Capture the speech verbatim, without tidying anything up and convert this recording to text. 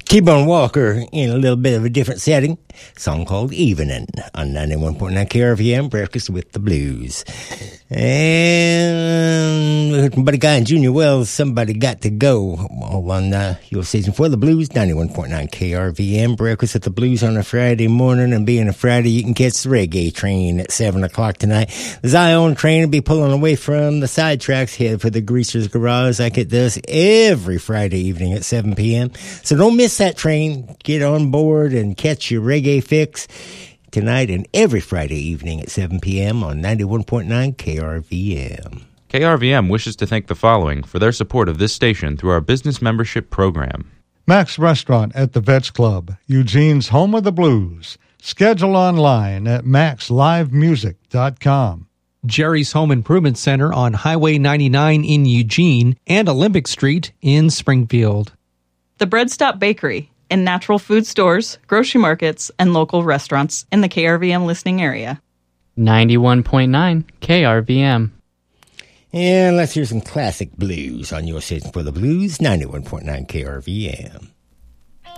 T-Bone Walker in a little bit of a different setting. A song called Evening on ninety-one point nine K R V M, Breakfast with the Blues. And Buddy Guy and Junior Wells, Somebody Got to Go on uh, your station for the Blues, ninety-one point nine K R V M, Breakfast with the Blues on a Friday morning. And being a Friday, you can catch the reggae train at seven o'clock tonight. The Zion train will be pulling away from the side tracks, headed for the Greaser's Garage like it does every Friday evening at seven p.m. So don't miss that train. Get on board and catch your reggae fix tonight and every Friday evening at seven p.m. on ninety-one point nine K R V M. K R V M wishes to thank the following for their support of this station through our business membership program. Max Restaurant at the Vets Club, Eugene's home of the blues. Schedule online at max live music dot com. Jerry's Home Improvement Center on Highway ninety-nine in Eugene and Olympic Street in Springfield. The Bread Stop Bakery in natural food stores, grocery markets, and local restaurants in the K R V M listening area. ninety-one point nine K R V M. And let's hear some classic blues on your station for the Blues, ninety-one point nine K R V M.